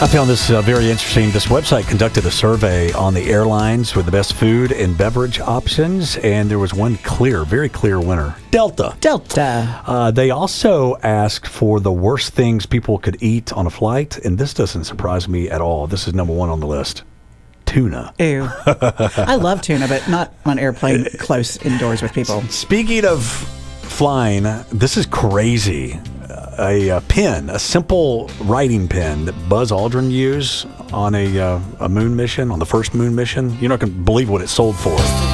I found this very interesting. This website conducted a survey on the airlines with the best food and beverage options, and there was one very clear winner. Delta. They also asked for the worst things people could eat on a flight, and this doesn't surprise me at all. This is number one on the list. Tuna. Ew. I love tuna, but not on airplane close indoors with people. Speaking of flying, this is crazy. A simple writing pen that Buzz Aldrin used on a moon mission, on the first moon mission. You're not going to believe what it sold for.